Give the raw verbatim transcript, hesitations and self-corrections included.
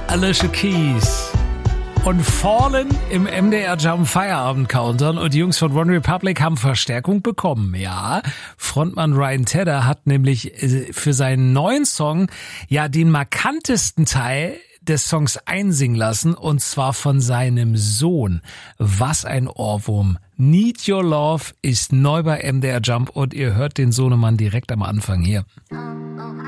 Alicia Keys und Fallen im M D R Jump Feierabend Countdown, und die Jungs von One Republic haben Verstärkung bekommen. Ja, Frontmann Ryan Tedder hat nämlich für seinen neuen Song ja den markantesten Teil des Songs einsingen lassen, und zwar von seinem Sohn. Was ein Ohrwurm. Need Your Love ist neu bei M D R Jump, und ihr hört den Sohnemann direkt am Anfang hier.